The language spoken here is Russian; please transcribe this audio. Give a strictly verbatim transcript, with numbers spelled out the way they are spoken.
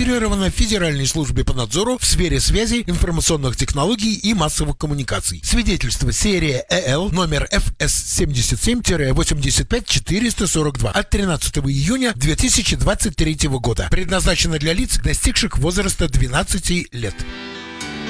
зарегистрирована в Федеральной службе по надзору в сфере связи, информационных технологий и массовых коммуникаций. Свидетельство серия ЭЛ номер эф эс семьдесят семь восемьдесят пять четыреста сорок два от тринадцатого июня две тысячи двадцать третьего года. Предназначено для лиц, достигших возраста двенадцати лет.